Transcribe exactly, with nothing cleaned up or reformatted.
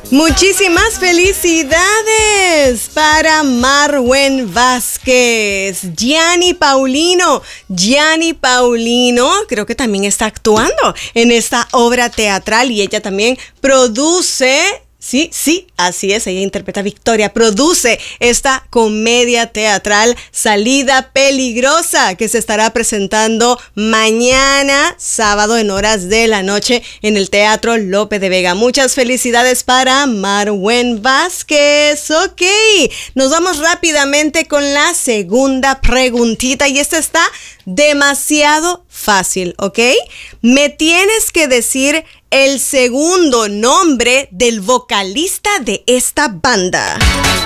Muchísimas felicidades para Marwen Vázquez, Gianni Paulino. Gianni Paulino creo que también está actuando en esta obra teatral y ella también produce... Sí, sí, así es, ella interpreta a Victoria, produce esta comedia teatral Salida Peligrosa que se estará presentando mañana, sábado, en horas de la noche en el Teatro Lope de Vega. Muchas felicidades para Marwen Vázquez. Ok, nos vamos rápidamente con la segunda preguntita y esta está demasiado fácil, ¿ok? Me tienes que decir el segundo nombre del vocalista de esta banda.